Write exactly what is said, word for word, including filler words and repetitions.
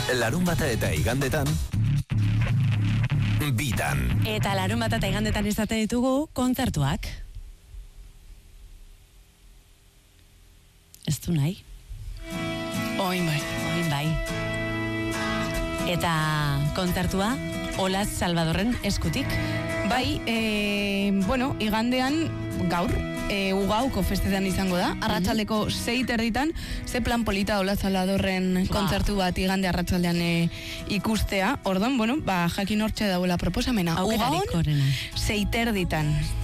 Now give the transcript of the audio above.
Larunbata eta igandetan bitan. Eta larunbata eta igandetan izaten ditugu kontzertuak. Ez du nahi? Oin bai. Oin bai. Eta kontzertua Olaz Salvadorren eskutik. Bai, e, bueno, igandean gaur, e, ugauko festetan izango da, arratsaldeko sei terditan, ze plan polita Olaz Salvadorren kontzertu bat igande arratsaldean e, ikustea. Ordon, bueno, ba, jakin hortxe dauela proposamena. Ugaon, sei terditan.